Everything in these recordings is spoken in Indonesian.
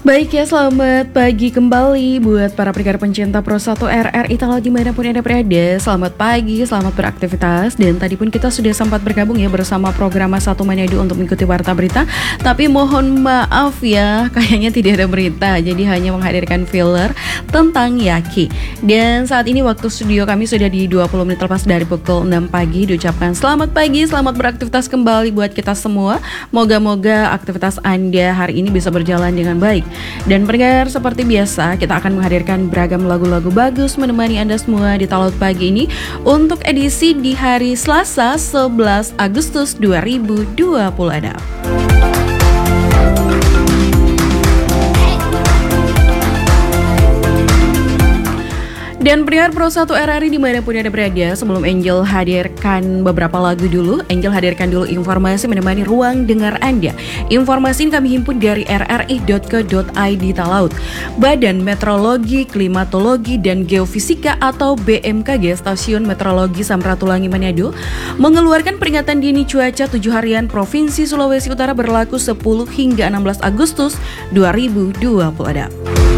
Baik ya, selamat pagi kembali buat para pendengar pencinta Pro 1 RRI Talaut dimanapun Anda berada. Selamat pagi, selamat beraktivitas. Dan tadi pun kita sudah sempat bergabung ya bersama program 1 Manado untuk mengikuti warta berita. Tapi mohon maaf ya, kayaknya tidak ada berita, jadi hanya menghadirkan filler tentang Yaki. Dan saat ini waktu studio kami sudah di 20 menit lepas dari pukul 6 pagi. Diucapkan selamat pagi, selamat beraktivitas kembali buat kita semua. Moga-moga aktivitas Anda hari ini bisa berjalan dengan baik. Dan pendengar, seperti biasa kita akan menghadirkan beragam lagu-lagu bagus menemani Anda semua di Talaut pagi ini untuk edisi di hari Selasa 11 Agustus 2026. Dan pendengar Pro 1 RRI dimanapun Anda berada, sebelum Angel hadirkan beberapa lagu dulu, Angel hadirkan dulu informasi menemani ruang dengar Anda. Informasi ini kami himpun dari rri.co.id Talaut. Badan Meteorologi, Klimatologi, dan Geofisika atau BMKG Stasiun Meteorologi Samratulangi Manado mengeluarkan peringatan dini cuaca 7 harian Provinsi Sulawesi Utara berlaku 10 hingga 16 Agustus 2026.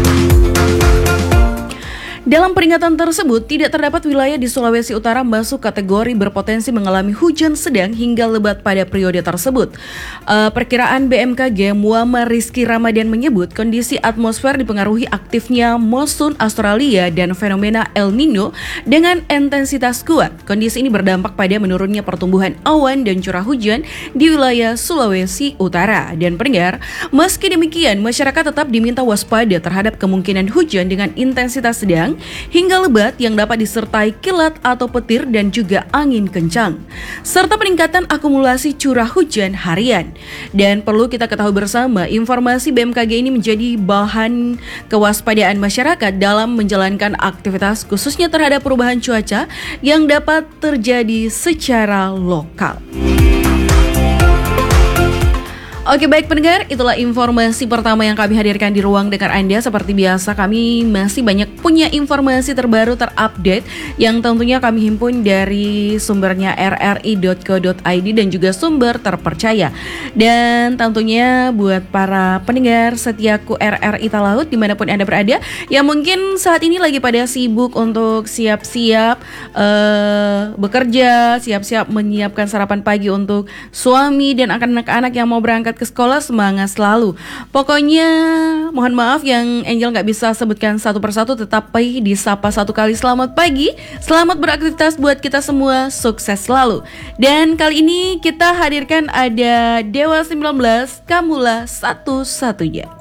Dalam peringatan tersebut, tidak terdapat wilayah di Sulawesi Utara masuk kategori berpotensi mengalami hujan sedang hingga lebat pada periode tersebut. Perkiraan BMKG Muhammad Rizky Ramadan menyebut kondisi atmosfer dipengaruhi aktifnya monsun Australia dan fenomena El Nino dengan intensitas kuat. Kondisi ini berdampak pada menurunnya pertumbuhan awan dan curah hujan di wilayah Sulawesi Utara. Dan pendengar, meski demikian, masyarakat tetap diminta waspada terhadap kemungkinan hujan dengan intensitas sedang hingga lebat yang dapat disertai kilat atau petir dan juga angin kencang, serta peningkatan akumulasi curah hujan harian. Dan perlu kita ketahui bersama, informasi BMKG ini menjadi bahan kewaspadaan masyarakat dalam menjalankan aktivitas khususnya terhadap perubahan cuaca yang dapat terjadi secara lokal. Oke, baik pendengar, itulah informasi pertama yang kami hadirkan di ruang dengar Anda. Seperti biasa, kami masih banyak punya informasi terbaru terupdate yang tentunya kami himpun dari sumbernya rri.co.id dan juga sumber terpercaya. Dan tentunya buat para pendengar setiaku RRI Talaut dimanapun Anda berada, yang mungkin saat ini lagi pada sibuk untuk siap-siap bekerja, siap-siap menyiapkan sarapan pagi untuk suami dan anak-anak yang mau berangkat ke sekolah, semangat selalu. Pokoknya mohon maaf yang Angel gak bisa sebutkan satu persatu, tetapi disapa satu kali selamat pagi, selamat beraktivitas buat kita semua, sukses selalu. Dan kali ini kita hadirkan ada Dewa 19, Kamulah Satu-Satunya.